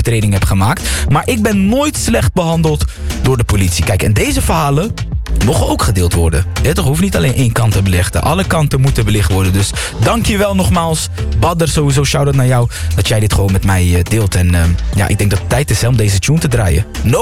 overtreding heb gemaakt. Maar ik ben nooit slecht behandeld door de politie. Kijk, en deze verhalen mogen ook gedeeld worden. Ja, toch hoeft niet alleen één kant te belichten. Alle kanten moeten belicht worden. Dus dankjewel nogmaals. Badr, sowieso shout-out naar jou dat jij dit gewoon met mij deelt. En ik denk dat het tijd is om deze tune te draaien.